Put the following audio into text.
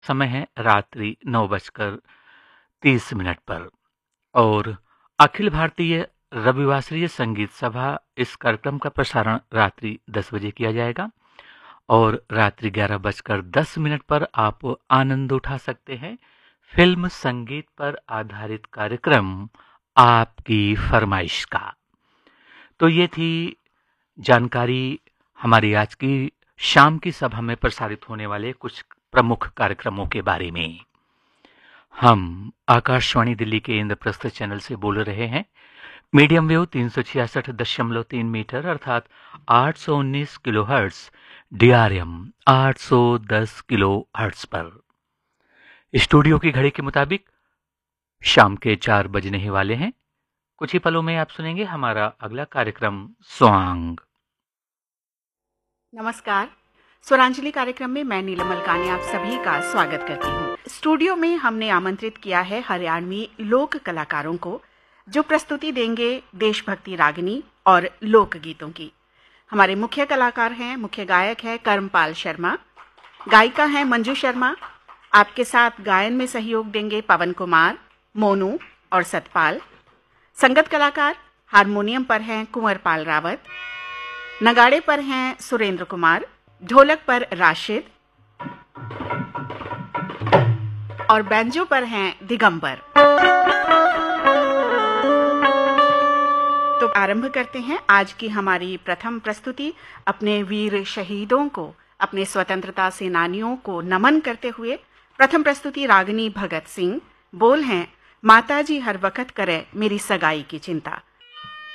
समय है रात्रि 9:30 पर और अखिल भारतीय रविवासरीय संगीत सभा इस कार्यक्रम का प्रसारण रात्रि 10 बजे किया जाएगा और रात्रि 11:10 पर आप आनंद उठा सकते हैं फिल्म संगीत पर आधारित कार्यक्रम आपकी फरमाइश का। तो ये थी जानकारी हमारी आज की शाम की सभा में प्रसारित होने वाले कुछ प्रमुख कार्यक्रमों के बारे में। हम आकाशवाणी दिल्ली के इंद्रप्रस्थ चैनल से बोल रहे हैं। मीडियम वेव 366.3 मीटर अर्थात 819 किलोहर्ट्ज, DRM 810 किलोहर्ट्ज पर। स्टूडियो की घड़ी के मुताबिक शाम के 4 बजने ही वाले हैं। कुछ ही पलों में आप सुनेंगे हमारा अगला कार्यक्रम स्वांग। नमस्कार, स्वरांजलि कार्यक्रम में मैं नीलम मलकानी आप सभी का स्वागत करती हूँ। स्टूडियो में हमने आमंत्रित किया है हरियाणवी लोक कलाकारों को, जो प्रस्तुति देंगे देशभक्ति रागनी और लोकगीतों की। हमारे मुख्य कलाकार हैं, मुख्य गायक है कर्मपाल शर्मा, गायिका हैं मंजू शर्मा। आपके साथ गायन में सहयोग देंगे पवन कुमार, मोनू और सतपाल। संगत कलाकार हारमोनियम पर हैं कुंवरपाल रावत, नगाड़े पर हैं सुरेंद्र कुमार, ढोलक पर राशिद और बैंजो पर हैं दिगंबर। तो आरंभ करते हैं आज की हमारी प्रथम प्रस्तुति। अपने वीर शहीदों को, अपने स्वतंत्रता सेनानियों को नमन करते हुए प्रथम प्रस्तुति रागिनी भगत सिंह। बोल हैं, माताजी हर वक्त करे मेरी सगाई की चिंता।